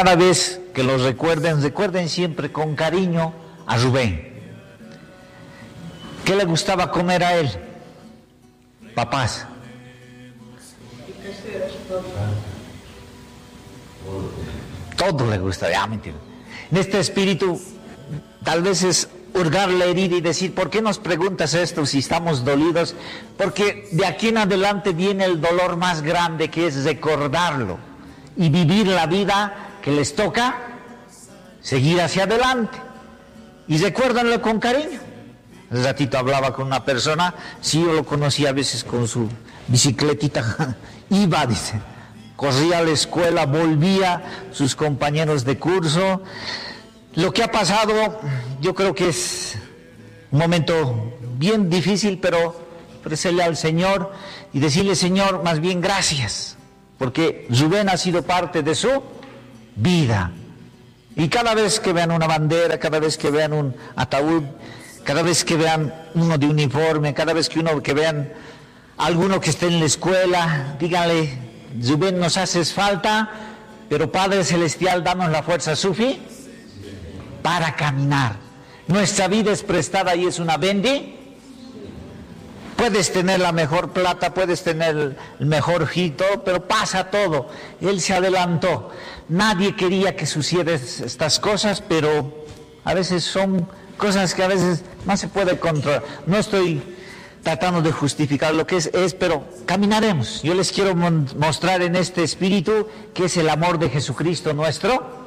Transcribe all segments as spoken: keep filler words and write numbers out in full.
cada vez que los recuerden, recuerden siempre con cariño a Rubén. ¿Qué le gustaba comer a él? Papás. Todo le gustaba, ya mentira. En este espíritu, tal vez es hurgar la herida y decir, ¿por qué nos preguntas esto si estamos dolidos? Porque de aquí en adelante viene el dolor más grande, que es recordarlo y vivir la vida que les toca, seguir hacia adelante. Y recuérdanlo con cariño. Hace ratito hablaba con una persona, sí, yo lo conocía a veces con su bicicletita, iba, dice, corría a la escuela, volvía, sus compañeros de curso. Lo que ha pasado, yo creo que es un momento bien difícil, pero ofrecerle al Señor y decirle, Señor, más bien gracias, porque Rubén ha sido parte de su vida. Y cada vez que vean una bandera, cada vez que vean un ataúd, cada vez que vean uno de uniforme, cada vez que uno que vean alguno que esté en la escuela, díganle, Rubén, nos haces falta, pero Padre Celestial, danos la fuerza sufi para caminar. Nuestra vida es prestada y es una bendición. Puedes tener la mejor plata, puedes tener el mejor hito, pero pasa todo. Él se adelantó. Nadie quería que sucedieran estas cosas, pero a veces son cosas que a veces no se puede controlar. No estoy tratando de justificar lo que es, es pero caminaremos. Yo les quiero mostrar en este espíritu que es el amor de Jesucristo nuestro.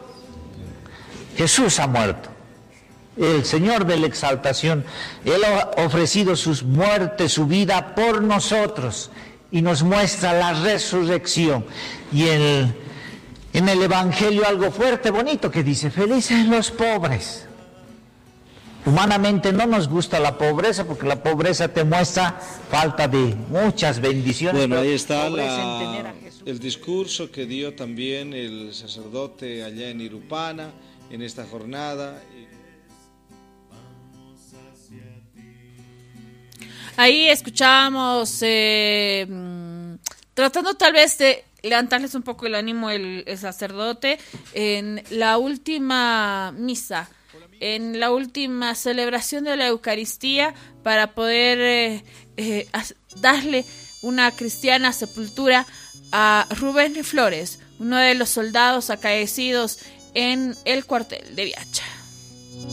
Jesús ha muerto, el Señor de la exaltación. Él ha ofrecido sus muertes, su vida por nosotros, y nos muestra la resurrección. Y el, en el Evangelio algo fuerte, bonito, que dice, felices los pobres. Humanamente no nos gusta la pobreza, porque la pobreza te muestra falta de muchas bendiciones. Bueno, ahí está la, el discurso que dio también el sacerdote allá en Irupana, en esta jornada. Ahí escuchábamos, eh, tratando tal vez de levantarles un poco el ánimo el, el sacerdote en la última misa, en la última celebración de la Eucaristía, para poder eh, eh, darle una cristiana sepultura a Rubén Flores, uno de los soldados acaecidos en el cuartel de Viacha.